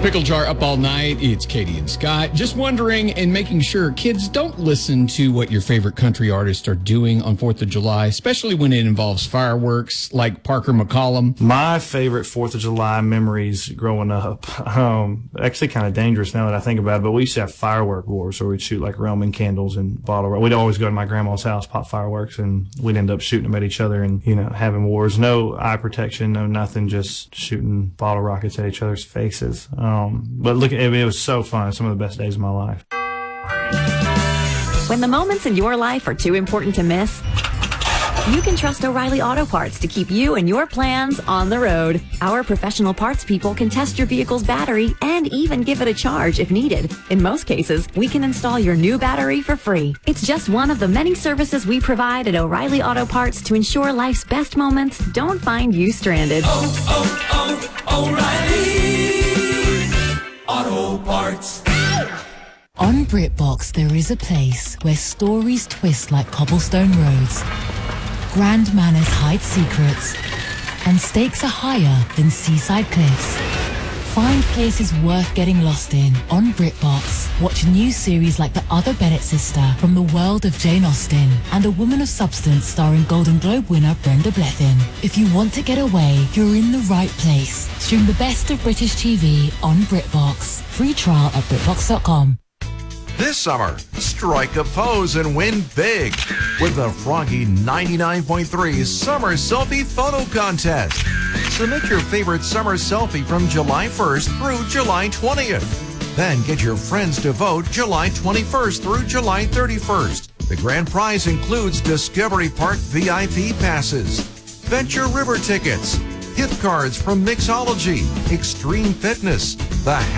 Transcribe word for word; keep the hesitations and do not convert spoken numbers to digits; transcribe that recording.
Pickle Jar up all night. It's Katie and Scott. Just wondering and making sure kids don't listen to what your favorite country artists are doing on fourth of July, especially when it involves fireworks like Parker McCollum. My favorite fourth of July memories growing up, um, actually kind of dangerous now that I think about it, but we used to have firework wars where we'd shoot like Roman candles and bottle. We'd always go to my grandma's house, pop fireworks, and we'd end up shooting them at each other and, you know, having wars. No eye protection, no nothing, just shooting bottle rockets at each other's faces. Um, but look, it, it was so fun. Some of the best days of my life. When the moments in your life are too important to miss, you can trust O'Reilly Auto Parts to keep you and your plans on the road. Our professional parts people can test your vehicle's battery and even give it a charge if needed. In most cases, we can install your new battery for free. It's just one of the many services we provide at O'Reilly Auto Parts to ensure life's best moments don't find you stranded. Oh, oh, oh, O'Reilly Auto Parts. On BritBox, there is a place where stories twist like cobblestone roads, grand manners hide secrets, and stakes are higher than seaside cliffs. Find places worth getting lost in on BritBox. Watch new series like The Other Bennett Sister from the world of Jane Austen and A Woman of Substance starring Golden Globe winner Brenda Blethyn. If you want to get away, you're in the right place. Stream the best of British T V on BritBox. Free trial at BritBox dot com. This summer, strike a pose and win big with the Froggy ninety-nine point three Summer Selfie Photo Contest. Submit your favorite summer selfie from July first through July twentieth. Then get your friends to vote July twenty-first through July thirty-first. The grand prize includes Discovery Park V I P passes, Venture River tickets, gift cards from Mixology, Extreme Fitness, the